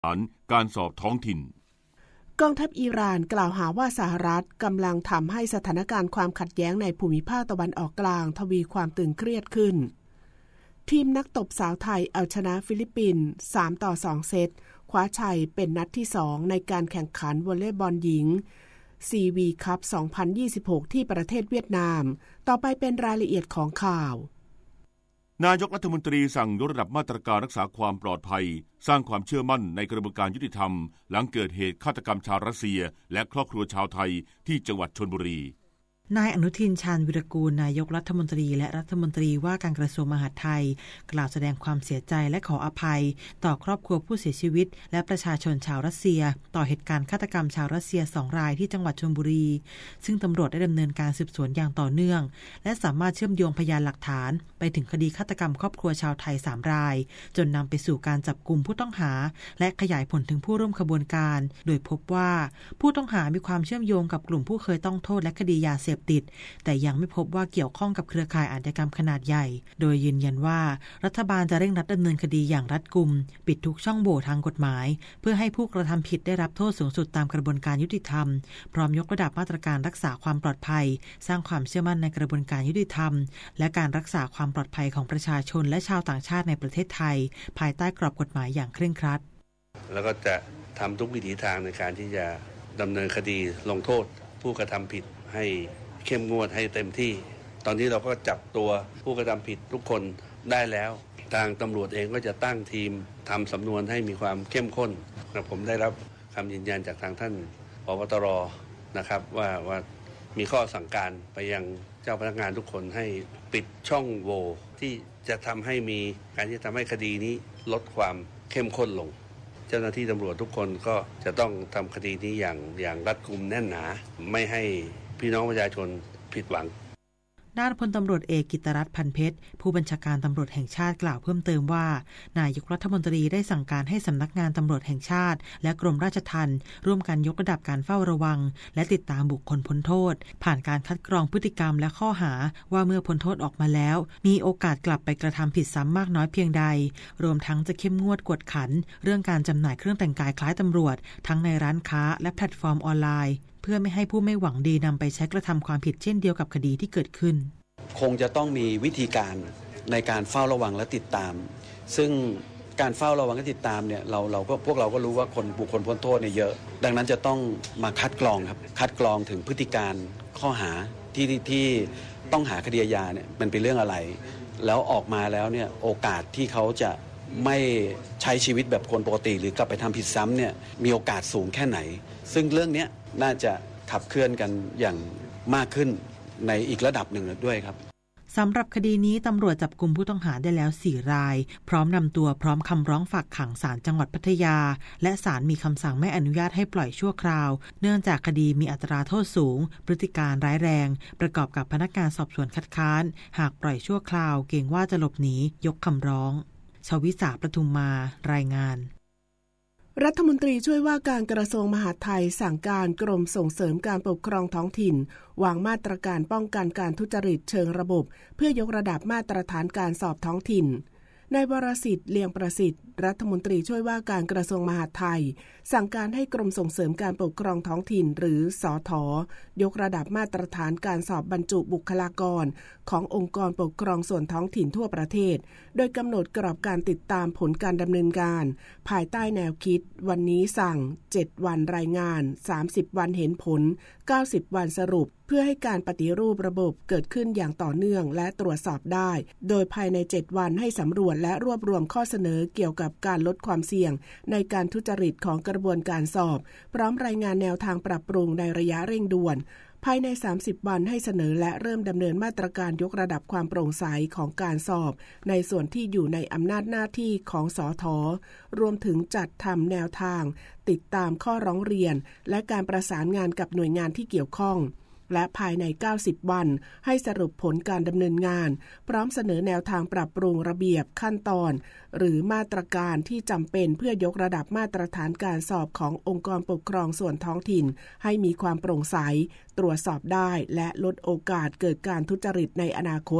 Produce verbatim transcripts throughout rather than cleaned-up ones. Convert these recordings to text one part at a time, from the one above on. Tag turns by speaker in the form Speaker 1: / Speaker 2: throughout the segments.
Speaker 1: ฐานการสอบท้องถิ่น
Speaker 2: กองทัพอิหร่านกล่าวหาว่าสหรัฐกำลังทำให้สถานการณ์ความขัดแย้งในภูมิภาคตะวันออกกลางทวีความตึงเครียดขึ้นทีมนักตบสาวไทยเอาชนะฟิลิปปินส์สามต่อสองเซตคว้าชัยเป็นนัดที่สองในการแข่งขันวอลเลย์บอลหญิง ซี วี คัพ สองพันยี่สิบหก ที่ประเทศเวียดนามต่อไปเป็นรายละเอียดของข่าวน
Speaker 1: ายกรัฐมนตรีสั่งยกระดับมาตรการรักษาความปลอดภัยสร้างความเชื่อมั่นในกระบวนการยุติธรรมหลังเกิดเหตุฆาตกรรมชาวรัสเซียและครอบครัวชาวไทยที่จังหวัดชลบุรี
Speaker 3: นายอนุทินชาญวิรากูลนายกรัฐมนตรีและรัฐมนตรีว่าการกระทรวงมหาดไทยกล่าวแสดงความเสียใจและขออภัยต่อครอบครัวผู้เสียชีวิตและประชาชนชาวรัสเซียต่อเหตุการณ์ฆาตกรรมชาวรัสเซียสองรายที่จังหวัดชลบุรีซึ่งตำรวจได้ดำเนินการสืบสวนอย่างต่อเนื่องและสามารถเชื่อมโยงพยานหลักฐานไปถึงคดีฆาตกรรมครอบครัวชาวไทยสามรายจนนำไปสู่การจับกุมผู้ต้องหาและขยายผลถึงผู้ร่วมขบวนการโดยพบว่าผู้ต้องหามีความเชื่อมโยงกับกลุ่มผู้เคยต้องโทษและคดียาเสพติดแต่ยังไม่พบว่าเกี่ยวข้องกับเครือข่ายอาชญากรรมขนาดใหญ่โดยยืนยันว่ารัฐบาลจะเร่งรัดดำเนินคดีอย่างรัดกุมปิดทุกช่องโหว่ทางกฎหมายเพื่อให้ผู้กระทำผิดได้รับโทษสูงสุดตามกระบวนการยุติธรรมพร้อมยกระดับมาตรการรักษาความปลอดภัยสร้างความเชื่อมั่นในกระบวนการยุติธรรมและการรักษาความปลอดภัยของประชาชนและชาวต่างชาติในประเทศไทยภายใต้กรอบกฎหมายอย่างเคร่งครัด
Speaker 4: แล้วก็จะทำทุกวิถีทางในการที่จะดำเนินคดีลงโทษผู้กระทำผิดให้เข้มงวดให้เต็มที่ตอนนี้เราก็จับตัวผู้กระทำผิดทุกคนได้แล้วทางตำรวจเองก็จะตั้งทีมทำสำนวนให้มีความเข้มข้นนะผมได้รับคำยืนยันจากทางท่านผบ.ตร.นะครับว่าว่ามีข้อสั่งการไปยังเจ้าพนักงานทุกคนให้ปิดช่องโหว่ที่จะทำให้มีการที่จะทำให้คดีนี้ลดความเข้มข้นลงเจ้าหน้าที่ตำรวจทุกคนก็จะต้องทำคดีนี้อย่างอย่างรัดกุมแน่นหนาไม่ให้พี่น้องประชาชนผิดหวัง
Speaker 3: ด้านพลตำรวจเอกกิตติรัตน์พันเพชรผู้บัญชาการตำรวจแห่งชาติกล่าวเพิ่มเติมว่านายกรัฐมนตรีได้สั่งการให้สำนักงานตำรวจแห่งชาติและกรมราชทัณฑ์ร่วมกันยกระดับการเฝ้าระวังและติดตามบุคคลพ้นโทษผ่านการคัดกรองพฤติกรรมและข้อหาว่าเมื่อพ้นโทษออกมาแล้วมีโอกาสกลับไปกระทำผิดซ้ำมากน้อยเพียงใดรวมทั้งจะเข้มงวดกวดขันเรื่องการจำหน่ายเครื่องแต่งกายคล้ายตำรวจทั้งในร้านค้าและแพลตฟอร์มออนไลน์เพื่อไม่ให้ผู้ไม่หวังดีนำไปใช้กระทำความผิดเช่นเดียวกับคดีที่เกิดขึ้น
Speaker 5: คงจะต้องมีวิธีการในการเฝ้าระวังและติดตามซึ่งการเฝ้าระวังและติดตามเนี่ยเราเราก็พวกเราก็รู้ว่าคนบุคคลพ้นโทษเนี่ยเยอะดังนั้นจะต้องมาคัดกรองครับคัดกรองถึงพฤติการข้อหาที่ที่ต้องหาคดีอาญาเนี่ยมันเป็นเรื่องอะไรแล้วออกมาแล้วเนี่ยโอกาสที่เขาจะไม่ใช้ชีวิตแบบคนปกติหรือกลับไปทำผิดซ้ำเนี่ยมีโอกาสสูงแค่ไหนซึ่งเรื่องนี้น่าจะขับเคลื่อนกันอย่างมากขึ้นในอีกระดับหนึ่งด้วยครับ
Speaker 3: สำหรับคดีนี้ตำรวจจับกุมผู้ต้องหาได้แล้วสี่รายพร้อมนำตัวพร้อมคำร้องฝากขังศาลจังหวัดพัทยาและศาลมีคำสั่งไม่อนุญาตให้ปล่อยชั่วคราวเนื่องจากคดีมีอัตราโทษสูงพฤติการร้ายแรงประกอบกับพนักงานสอบสวนคัดค้านหากปล่อยชั่วคราวเกรงว่าจะหลบหนียกคำร้องชวิสาประทุมมารายงาน
Speaker 2: รัฐมนตรีช่วยว่าการกระทรวงมหาดไทยสั่งการกรมส่งเสริมการปกครองท้องถิ่นวางมาตรการป้องกันการทุจริตเชิงระบบเพื่อยกระดับมาตรฐานการสอบท้องถิ่นนายวรสิทธิ์เลียงประสิทธิ์รัฐมนตรีช่วยว่าการกระทรวงมหาดไทยสั่งการให้กรมส่งเสริมการปกครองท้องถิ่นหรือสท.ยกระดับมาตรฐานการสอบบรรจุบุคลากรขององค์กรปกครองส่วนท้องถิ่นทั่วประเทศโดยกำหนดกรอบการติดตามผลการดำเนินการภายใต้แนวคิดวันนี้สั่งเจ็ดวันรายงานสามสิบวันเห็นผลเก้าสิบวันสรุปเพื่อให้การปฏิรูประบบเกิดขึ้นอย่างต่อเนื่องและตรวจสอบได้โดยภายในเจ็ดวันให้สำรวจและรวบรวมข้อเสนอเกี่ยวกับการลดความเสี่ยงในการทุจริตของกระบวนการสอบพร้อมรายงานแนวทางปรับปรุงในระยะเร่งด่วนภายในสามสิบวันให้เสนอและเริ่มดำเนินมาตรการยกระดับความโปร่งใสของการสอบในส่วนที่อยู่ในอำนาจหน้าที่ของสท.รวมถึงจัดทำแนวทางติดตามข้อร้องเรียนและการประสานงานกับหน่วยงานที่เกี่ยวข้องและภายในเก้าสิบวันให้สรุปผลการดำเนินงานพร้อมเสนอแนวทางปรับปรุงระเบียบขั้นตอนหรือมาตรการที่จำเป็นเพื่อยกระดับมาตรฐานการสอบขององค์กรปกครองส่วนท้องถิ่นให้มีความโปร่งใสตรวจสอบได้และลดโอกาสเกิดการทุจริตในอนาคต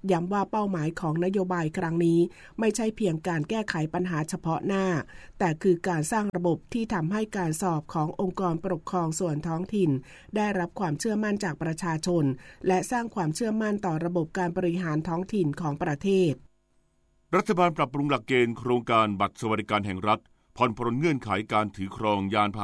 Speaker 2: ย้ำว่าเป้าหมายของนโยบายครั้งนี้ไม่ใช่เพียงการแก้ไขปัญหาเฉพาะหน้าแต่คือการสร้างระบบที่ทำให้การสอบขององค์กรปกครองส่วนท้องถิ่นได้รับความเชื่อมั่นจากประชาชนและสร้างความเชื่อมั่นต่อระบบการบริหารท้องถิ่นของประเทศ
Speaker 1: รัฐบาลปรับปรุงหลักเกณฑ์โครงการบัตรสวัสดิการแห่งรัฐผ่อนปรนเงื่อนไขการถือครองยานพาหนะ